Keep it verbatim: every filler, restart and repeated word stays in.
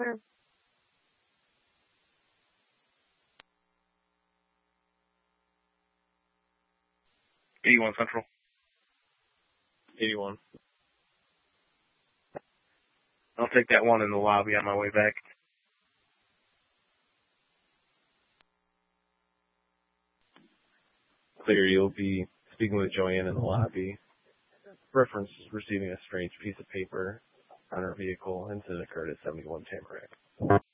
clear. eighty-one Central. eighty-one. I'll take that one in the lobby on my way back. Clear, you'll be speaking with Joanne in the lobby. Reference receiving a strange piece of paper on her vehicle. Incident occurred at seventy-one Tamarack.